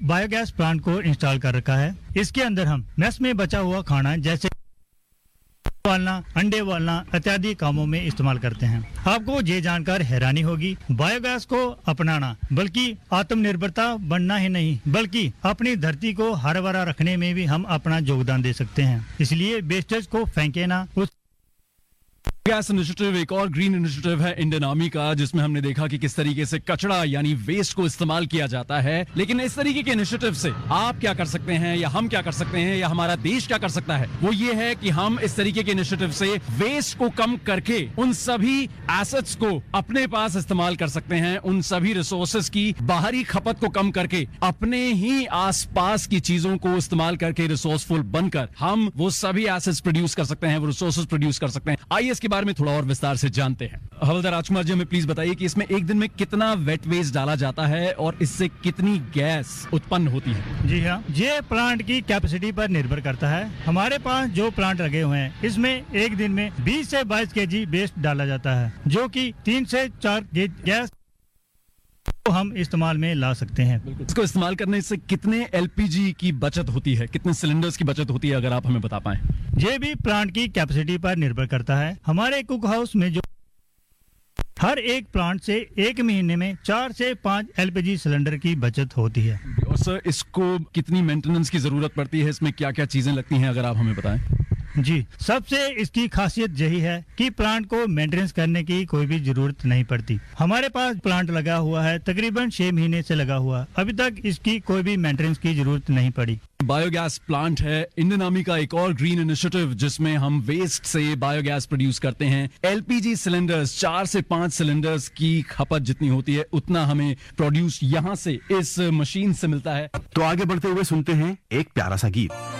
Biogas plant को install कर रखा है। इसके अंदर हम मेस में बचा हुआ खाना जैसे पालना, अंडे वालना इत्यादि कामों में इस्तेमाल करते हैं। आपको ये जानकर हैरानी होगी, बायोगैस को अपनाना बल्कि आत्मनिर्भरता बनना ही नहीं, बल्कि अपनी धरती को हरा भरा रखने में भी हम अपना योगदान दे सकते हैं। इसलिए वेस्टेज को फेंके ना। गैस इनिशिएटिव एक और ग्रीन इनिशिएटिव है इंडियन आर्मी का, जिसमें हमने देखा कि किस तरीके से कचरा यानी वेस्ट को इस्तेमाल किया जाता है। लेकिन इस तरीके के इनिशिएटिव से आप क्या कर सकते हैं, या हम क्या कर सकते हैं, या हमारा देश क्या कर सकता है, वो ये है कि हम इस तरीके के इनिशिएटिव से वेस्ट को कम करके उन सभी एसेट्स को अपने पास इस्तेमाल कर सकते हैं। उन सभी रिसोर्सेज की बाहरी खपत को कम करके अपने ही आसपास की चीजों को इस्तेमाल करके रिसोर्सफुल बनकर हम वो सभी एसेट्स प्रोड्यूस कर सकते हैं, वो रिसोर्सेज प्रोड्यूस कर सकते हैं। आइए इसके बारे में थोड़ा और विस्तार से जानते हैं। हवलदार राजकुमार जी, हमें प्लीज बताइए कि इसमें एक दिन में कितना वेट वेस्ट डाला जाता है और इससे कितनी गैस उत्पन्न होती है? जी हाँ, ये प्लांट की कैपेसिटी पर निर्भर करता है। हमारे पास जो प्लांट लगे हुए हैं इसमें एक दिन में 20 से 22 केजी वेस्ट डाला जाता है, जो कि 3 से 4 गैस को हम इस्तेमाल में ला सकते हैं। इसको इस्तेमाल करने से कितने एलपीजी की बचत होती है, कितने सिलेंडर्स की बचत होती है, अगर आप हमें बता पाएं? ये भी प्लांट की कैपेसिटी पर निर्भर करता है। हमारे कुक हाउस में जो हर एक प्लांट से एक महीने में 4 से 5 एलपीजी सिलेंडर की बचत होती है। और सर, इसको कितनी मेंटेनेंस की जरूरत पड़ती है, इसमें क्या क्या चीजें लगती हैं, अगर आप हमें बताएं? जी, सबसे इसकी खासियत यही है कि प्लांट को मेंटेनेंस करने की कोई भी जरूरत नहीं पड़ती। हमारे पास प्लांट लगा हुआ है, तकरीबन 6 महीने से लगा हुआ, अभी तक इसकी कोई भी मेंटेनेंस की जरूरत नहीं पड़ी। बायोगैस प्लांट है इंडियन आर्मी का एक और ग्रीन इनिशिएटिव, जिसमें हम वेस्ट से बायोगैस प्रोड्यूस करते हैं। एलपीजी सिलेंडर्स 4 से 5 सिलेंडर्स की खपत जितनी होती है उतना हमें प्रोड्यूस यहां से इस मशीन से मिलता है। तो आगे बढ़ते हुए सुनते हैं एक प्यारा सा गीत।